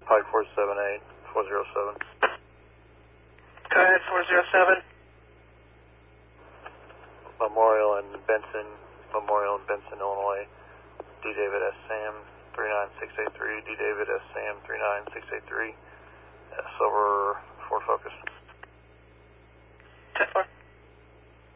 Pike 478, 407. Go ahead, 407. Memorial in Benson, Illinois. D. David S. Sam 39683, D. David S. Sam 39683. Silver Ford Focus. 10-4.